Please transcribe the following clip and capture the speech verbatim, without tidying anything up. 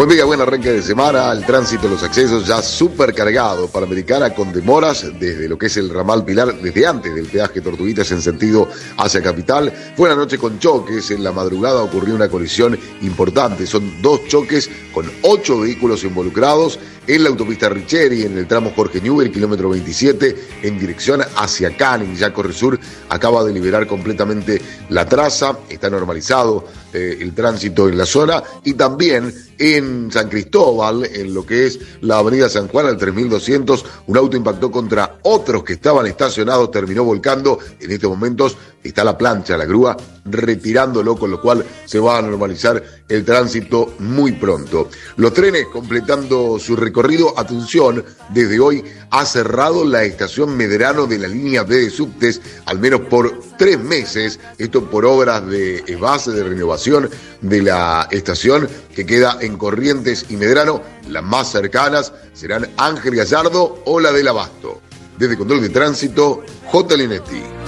Buen día, buen arranque de semana. El tránsito, los accesos ya supercargados. Panamericana con demoras desde lo que es el ramal Pilar, desde antes del peaje Tortuguitas en sentido hacia Capital. Fue una noche con choques. En la madrugada ocurrió una colisión importante. Son dos choques con ocho vehículos involucrados en la autopista Richeri, en el tramo Jorge Newbery, kilómetro veintisiete, en dirección hacia Canning. Ya Corresur acaba de liberar completamente la traza. Está normalizado eh, el tránsito en la zona, y también en San Cristóbal, en lo que es la avenida San Juan al tres mil doscientos, un auto impactó contra otros que estaban estacionados, terminó volcando. En estos momentos está la plancha, la grúa, retirándolo, con lo cual se va a normalizar el tránsito muy pronto. Los trenes completando su recorrido. Atención, desde hoy ha cerrado la estación Medrano de la línea B de subtes, al menos por tres meses, esto por obras de base de renovación de la estación que queda en Corrientes y Medrano. Las más cercanas serán Ángel Gallardo o la del Abasto. Desde Control de Tránsito, J. Linetti.